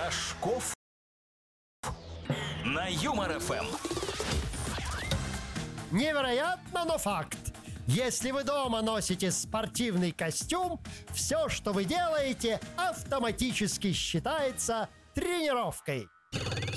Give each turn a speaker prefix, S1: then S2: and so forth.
S1: Рожков на Юмор ФМ.
S2: Невероятно, но факт. Если вы дома носите спортивный костюм, все, что вы делаете, автоматически считается тренировкой.